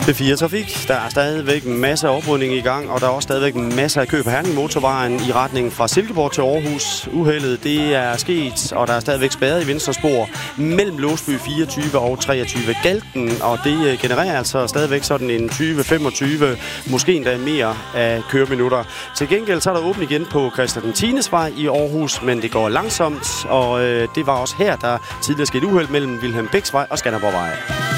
B4 Trafik. Der er stadigvæk masser af oprydning i gang, og der er også stadigvæk masser af kø på Herning Motorvejen i retning fra Silkeborg til Aarhus. Uheldet, det er sket, og der er stadigvæk spærret i venstre spor mellem Låsby 24 og 23 Galten, og det genererer altså stadigvæk sådan en 20-25, måske endda mere af køreminutter. Til gengæld så er der åbent igen på Christian Tines Vej i Aarhus, men det går langsomt, og det var også her, der tidligere skete uheld mellem Vilhelm Bæks Vej og Skanderborgvej.